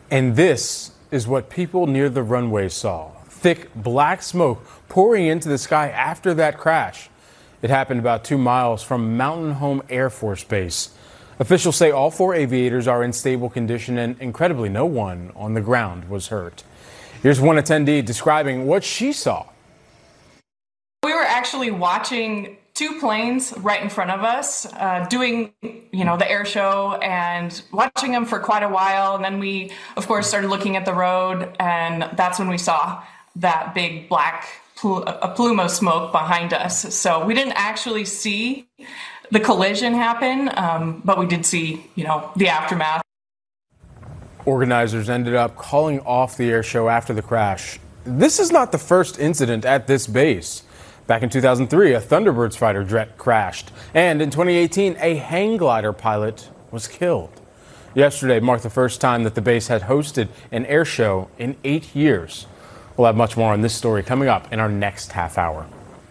And this is what people near the runway saw. Thick black smoke pouring into the sky after that crash. It happened about 2 miles from Mountain Home Air Force Base. Officials say all 4 aviators are in stable condition and incredibly no one on the ground was hurt. Here's one attendee describing what she saw. We were actually watching 2 planes right in front of us doing, the air show and watching them for quite a while. And then we, of course, started looking at the road, and that's when we saw that big black plume of smoke behind us. So we didn't actually see the collision happen, but we did see, the aftermath. Organizers ended up calling off the air show after the crash. This is not the first incident at this base. Back in 2003, a Thunderbirds fighter jet crashed. And in 2018, a hang glider pilot was killed. Yesterday marked the first time that the base had hosted an air show in 8 years. We'll have much more on this story coming up in our next half hour.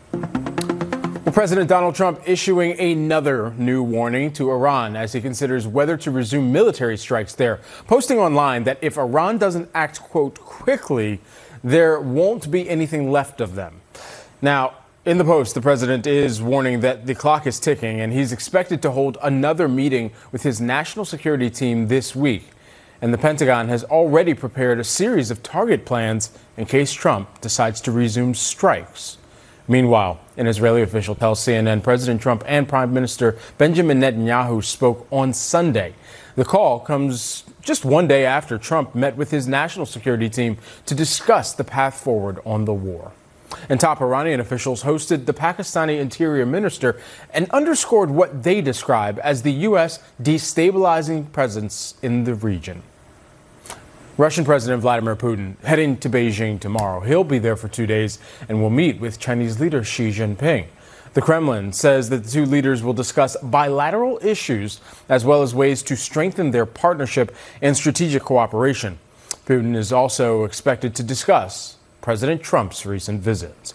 Well, President Donald Trump issuing another new warning to Iran as he considers whether to resume military strikes there, posting online that if Iran doesn't act, quote, quickly, there won't be anything left of them. Now, in the post, the president is warning that the clock is ticking and he's expected to hold another meeting with his national security team this week. And the Pentagon has already prepared a series of target plans in case Trump decides to resume strikes. Meanwhile, an Israeli official tells CNN President Trump and Prime Minister Benjamin Netanyahu spoke on Sunday. The call comes just one day after Trump met with his national security team to discuss the path forward on the war. And top Iranian officials hosted the Pakistani Interior Minister and underscored what they describe as the U.S. destabilizing presence in the region. Russian President Vladimir Putin heading to Beijing tomorrow. He'll be there for 2 days and will meet with Chinese leader Xi Jinping. The Kremlin says that the 2 leaders will discuss bilateral issues as well as ways to strengthen their partnership and strategic cooperation. Putin is also expected to discuss President Trump's recent visit.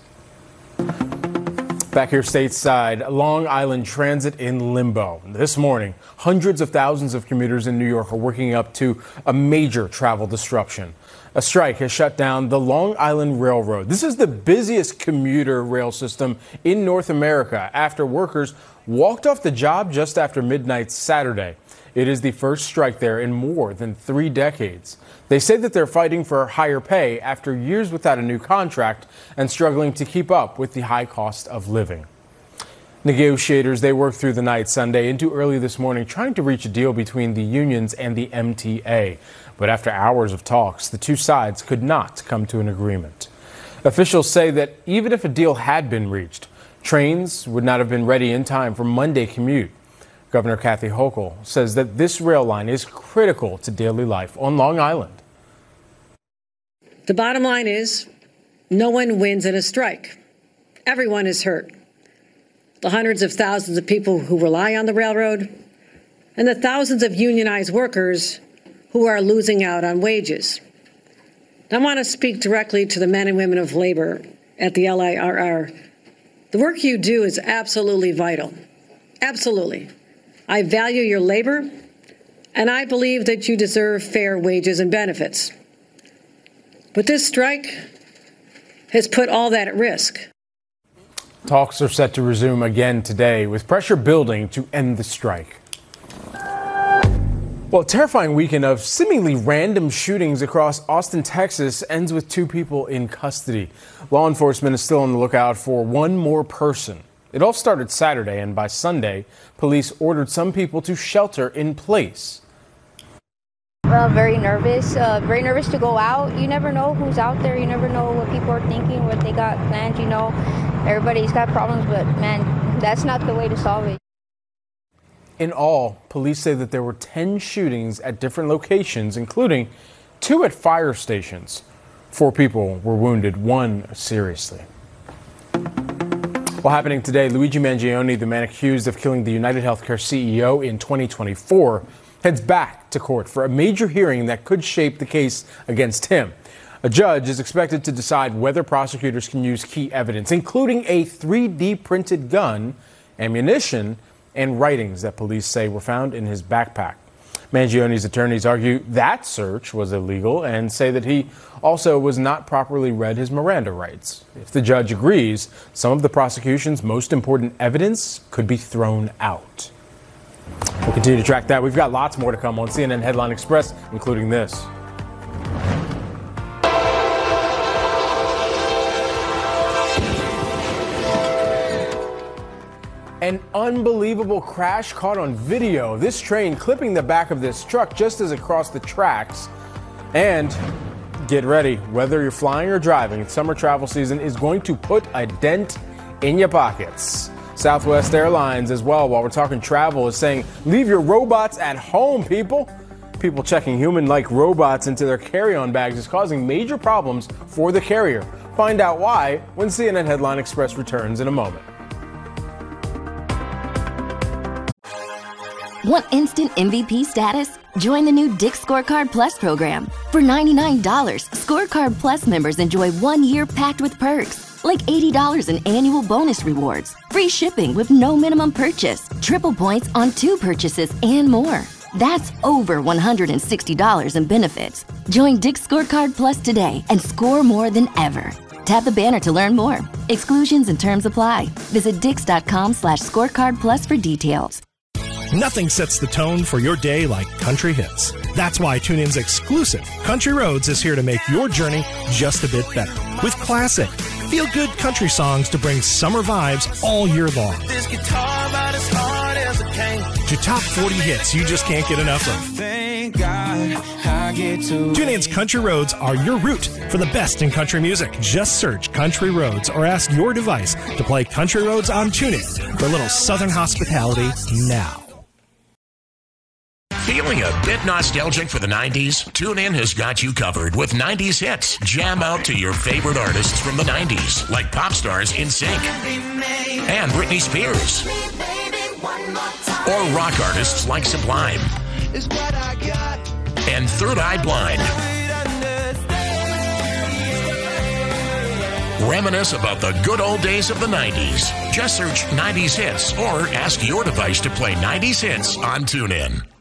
Back here stateside, Long Island Transit in limbo. This morning, hundreds of thousands of commuters in New York are working up to a major travel disruption. A strike has shut down the Long Island Railroad. This is the busiest commuter rail system in North America after workers walked off the job just after midnight Saturday. It is the first strike there in more than 3 decades. They say that they're fighting for higher pay after years without a new contract and struggling to keep up with the high cost of living. Negotiators, they worked through the night Sunday into early this morning trying to reach a deal between the unions and the MTA. But after hours of talks, the 2 sides could not come to an agreement. Officials say that even if a deal had been reached, trains would not have been ready in time for Monday commute. Governor Kathy Hochul says that this rail line is critical to daily life on Long Island. The bottom line is no one wins in a strike. Everyone is hurt. The hundreds of thousands of people who rely on the railroad and the thousands of unionized workers who are losing out on wages. I want to speak directly to the men and women of labor at the LIRR. The work you do is absolutely vital. Absolutely. I value your labor, and I believe that you deserve fair wages and benefits. But this strike has put all that at risk. Talks are set to resume again today, with pressure building to end the strike. Well, a terrifying weekend of seemingly random shootings across Austin, Texas ends with 2 people in custody. Law enforcement is still on the lookout for 1 more person. It all started Saturday, and by Sunday, police ordered some people to shelter in place. Very nervous to go out. You never know who's out there. You never know what people are thinking, what they got planned. Everybody's got problems, but man, that's not the way to solve it. In all, police say that there were 10 shootings at different locations, including 2 at fire stations. 4 people were wounded, 1 seriously. Well, happening today, Luigi Mangione, the man accused of killing the United Healthcare CEO in 2024, heads back to court for a major hearing that could shape the case against him. A judge is expected to decide whether prosecutors can use key evidence, including a 3D printed gun, ammunition, and writings that police say were found in his backpack. Mangione's attorneys argue that search was illegal and say that he also was not properly read his Miranda rights. If the judge agrees, some of the prosecution's most important evidence could be thrown out. We'll continue to track that. We've got lots more to come on CNN Headline Express, including this. An unbelievable crash caught on video. This train clipping the back of this truck just as it crossed the tracks. And get ready, whether you're flying or driving, summer travel season is going to put a dent in your pockets. Southwest Airlines as well, while we're talking travel, is saying leave your robots at home, people. People checking human-like robots into their carry-on bags is causing major problems for the carrier. Find out why when CNN Headline Express returns in a moment. Want instant MVP status? Join the new Dick's Scorecard Plus program. For $99, Scorecard Plus members enjoy 1 year packed with perks, like $80 in annual bonus rewards, free shipping with no minimum purchase, triple points on 2 purchases, and more. That's over $160 in benefits. Join Dick's Scorecard Plus today and score more than ever. Tap the banner to learn more. Exclusions and terms apply. Visit dix.com/scorecard plus for details. Nothing sets the tone for your day like country hits. That's why TuneIn's exclusive Country Roads is here to make your journey just a bit better. With classic, feel-good country songs to bring summer vibes all year long. This guitar about as hard as it can. To top 40 hits you just can't get enough of. Thank God I get to. TuneIn's Country Roads are your route for the best in country music. Just search Country Roads or ask your device to play Country Roads on TuneIn for a little southern hospitality now. Feeling a bit nostalgic for the 90s? TuneIn has got you covered with 90s hits. Jam out to your favorite artists from the 90s, like pop stars NSYNC and Britney Spears. Or rock artists like Sublime and Third Eye Blind. Reminisce about the good old days of the 90s. Just search 90s hits or ask your device to play 90s hits on TuneIn.